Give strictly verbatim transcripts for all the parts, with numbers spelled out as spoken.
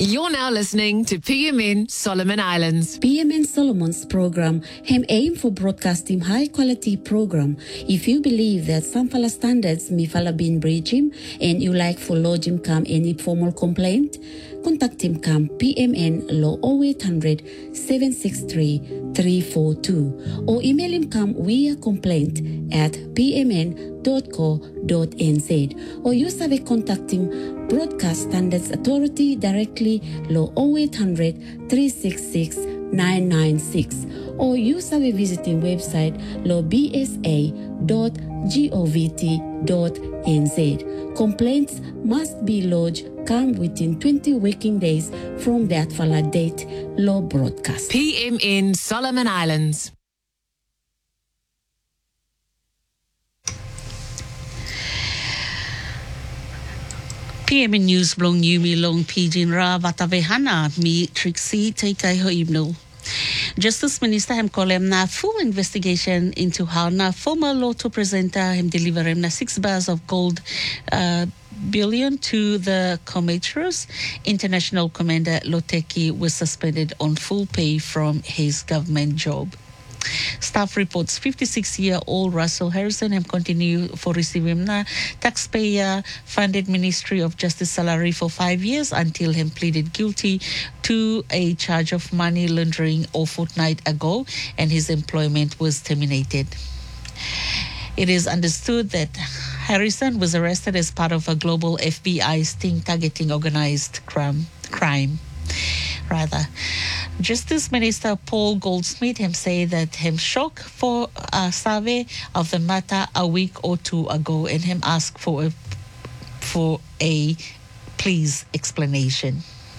You're now listening to P M N Solomon Islands. P M N Solomon's program hem aim for broadcasting high quality program. If you believe that some fala standards may fala been breach him and you like for lodge him come any formal complaint, contact him come P M N law oh eight hundred, seven six three, three four two or email him come via complaint at p m n dot co dot n z or you have a contact him Broadcast Standards Authority directly law oh eight hundred, three six six, nine nine six or use our visiting website law b s a dot govt dot n z. Complaints must be lodged come within twenty working days from that fala date law broadcast. P M N Solomon Islands. P M N News blong yumi long pidgin ra vatavehana mi trixie take hoibno. Justice Minister hem kolem na full investigation into how na former lotto presenter him deliver him na six bars of gold uh, billion to the Cometros. International Commander Loteki was suspended on full pay from his government job. Staff reports fifty-six-year-old Russell Harrison him continue for receiving na taxpayer-funded Ministry of Justice salary for five years until him pleaded guilty to a charge of money laundering a fortnight ago and his employment was terminated. It is understood that Harrison was arrested as part of a global F B I sting targeting organized crime. crime. Rather, Justice Minister Paul Goldsmith him say that him shocked for a survey of the matter a week or two ago and him ask for a for a please explanation.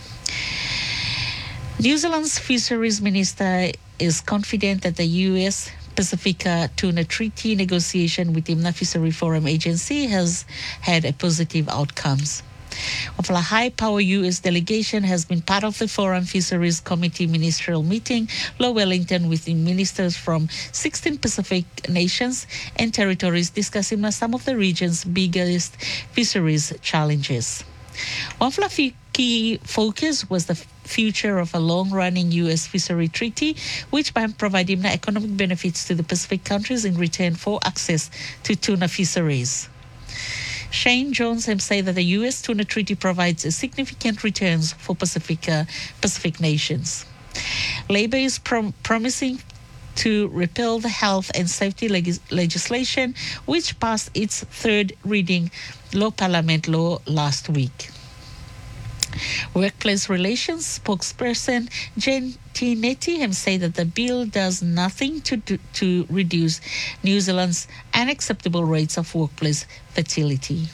New Zealand's Fisheries Minister is confident that the U S Pacifica Tuna Treaty negotiation with the Fishery Forum Agency has had a positive outcomes. Of a high-power U S delegation has been part of the Forum Fisheries Committee ministerial meeting, Low Wellington, with the ministers from sixteen Pacific nations and territories discussing some of the region's biggest fisheries challenges. One of the key focus was the future of a long-running U S fishery treaty, which by providing economic benefits to the Pacific countries in return for access to tuna fisheries. Shane Jones him say that the U S Tuna Treaty provides a significant returns for Pacific, uh, Pacific nations. Labor is prom- promising to repeal the health and safety leg- legislation, which passed its third reading law parliament law last week. Workplace Relations spokesperson Jane T. Nettie him say that the bill does nothing to do, to reduce New Zealand's unacceptable rates of workplace fertility.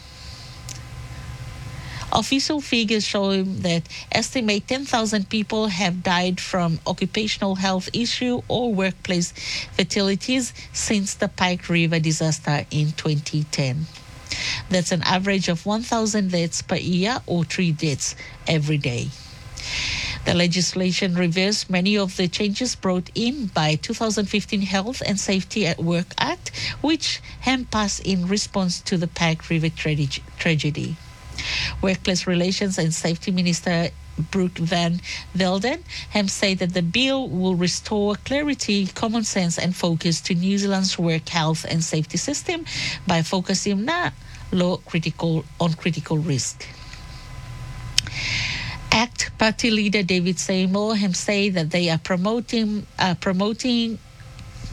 Official figures show that estimate ten thousand people have died from occupational health issue or workplace fatalities since the Pike River disaster in twenty ten. That's an average of one thousand deaths per year or three deaths every day. The legislation reversed many of the changes brought in by two thousand fifteen Health and Safety at Work Act, which had passed in response to the Pike River tra- tragedy. Workplace Relations and Safety Minister Brooke Van Velden have said that the bill will restore clarity, common sense and focus to New Zealand's work health and safety system by focusing na low critical on critical risk. ACT Party leader David Seymour have said that they are promoting uh, promoting